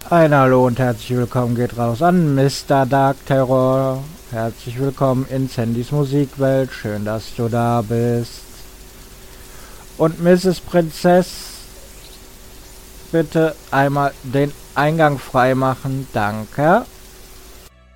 Ein Hallo und herzlich willkommen geht raus an Mr. Dark Terror. Herzlich willkommen in Sandys Musikwelt. Schön, dass du da bist. Und Mrs. Prinzess, bitte einmal den Eingang freimachen. Danke.